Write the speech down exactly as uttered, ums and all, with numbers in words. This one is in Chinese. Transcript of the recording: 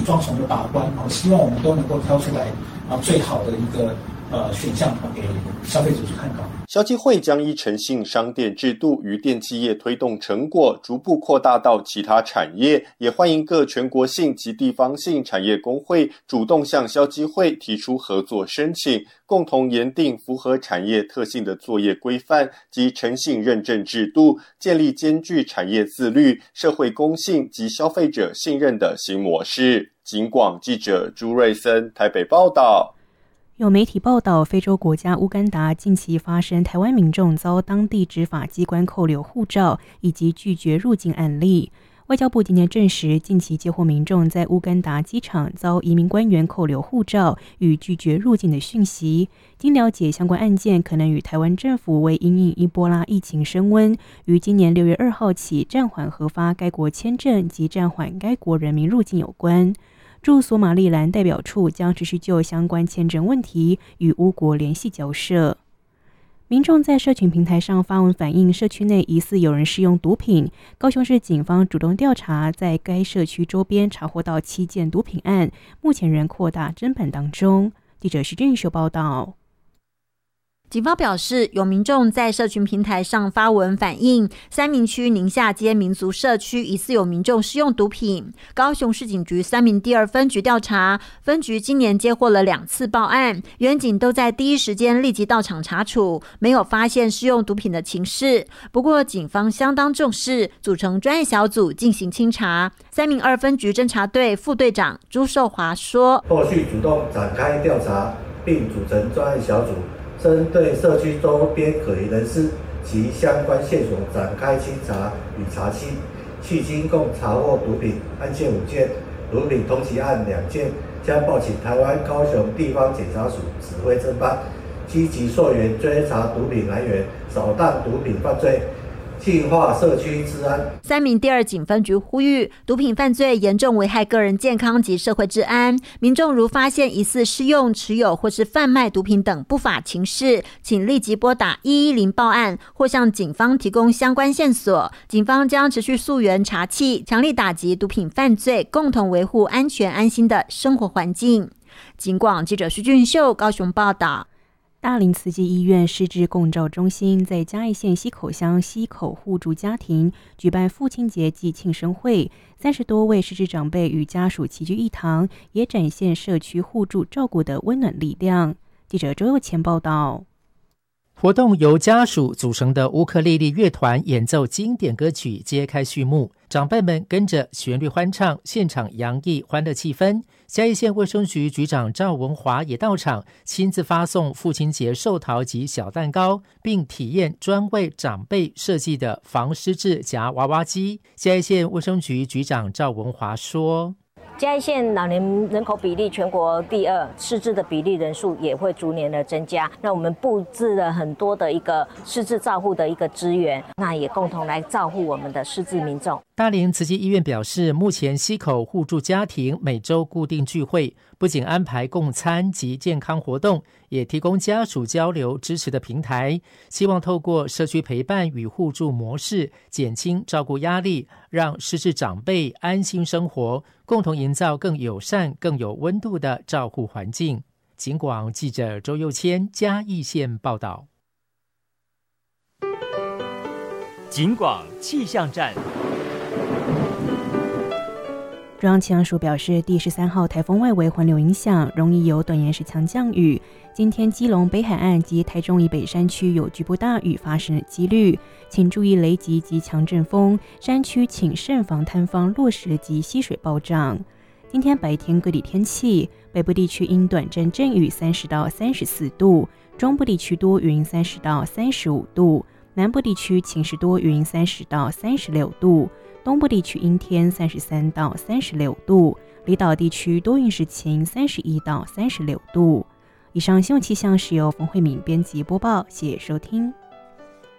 双重的把关，希望我们都能够挑出来啊最好的一个呃选项给消费者去参考。 消基会将依诚信商店制度与电企业推动成果逐步扩大到其他产业，也欢迎各全国性及地方性产业工会主动向消基会提出合作申请，共同研定符合产业特性的作业规范及诚信认证制度，建立兼具产业自律、社会公信及消费者信任的新模式。警广记者朱瑞森台北报道。 有媒体报道，非洲国家乌干达近期发生台湾民众遭当地执法机关扣留护照以及拒绝入境案例。外交部今天证实，近期接获民众在乌干达机场遭移民官员扣留护照与拒绝入境的讯息。经了解，相关案件可能与台湾政府为因应伊波拉疫情升温，于今年六月二号起暂缓核发该国签证及暂缓该国人民入境有关。驻索马利兰代表处将持续就相关签证问题与乌国联系交涉。民众在社群平台上发文反映，社区内疑似有人使用毒品。高雄市警方主动调查，在该社区周边查获到七件毒品案，目前仍扩大侦办当中。记者徐俊秀报道。 警方表示，有民众在社群平台上发文反映，三民区宁夏街民族社区疑似有民众使用毒品。高雄市警局三民第二分局调查，分局今年接获了两次报案，员警都在第一时间立即到场查处，没有发现使用毒品的情事。不过，警方相当重视，组成专业小组进行清查。三民二分局侦查队副队长朱寿华说：“ 后续主动展开调查，并组成专业小组。”针对社区周边可疑人士及相关线索展开清查与查缉，迄今共查获毒品案件五件，毒品通缉案两件，将报请台湾高雄地方检察署指挥侦办，积极溯源追查毒品来源，扫荡毒品犯罪，净化社区治安。 三民第二警分局呼吁，毒品犯罪严重危害个人健康及社会治安，民众如发现疑似施用、持有或是贩卖毒品等不法情事，请立即拨打一一零报案，或向警方提供相关线索。警方将持续溯源查缉，强力打击毒品犯罪，共同维护安全安心的生活环境。警广记者徐俊秀高雄报道。 大林慈济医院失智共照中心在嘉义县溪口乡溪口互助家庭举办父亲节暨庆生会，三十多位失智长辈与家属齐聚一堂，也展现社区互助照顾的温暖力量。记者周佑前报道。 活动由家属组成的乌克丽丽乐团演奏经典歌曲揭开序幕，长辈们跟着旋律欢唱，现场洋溢欢乐气氛。嘉义县卫生局局长赵文华也到场，亲自发送父亲节寿桃及小蛋糕，并体验专为长辈设计的防失智夹娃娃机。嘉义县卫生局局长赵文华说： 嘉义县老年人口比例全国第二，失智的比例人数也会逐年的增加。那我们布置了很多的一个失智照护的一个资源，那也共同来照护我们的失智民众。 大林慈济医院表示，目前溪口互助家庭每周固定聚会，不仅安排共餐及健康活动，也提供家属交流支持的平台，希望透过社区陪伴与互助模式，减轻照顾压力，让失智长辈安心生活，共同营造更友善、更有温度的照护环境。警广记者周佑谦嘉义县报道。 警广气象站。 中央气象署表示，第十三号台风外围环流影响，容易有短延时强降雨。今天基隆北海岸及台中以北山区有局部大雨发生的几率，请注意雷击及强阵风，山区请慎防坍方落石及溪水暴涨。今天白天各地天气，北部地区因短暂阵雨三十到三十四度，中部地区多云三十到三十五度，南部地区晴时多云三十到三十六度，东部地区阴天三十三到三十六度，离岛地区多云时晴三十一到三十六度。以上新闻气象是由冯慧敏编辑播报，谢谢收听。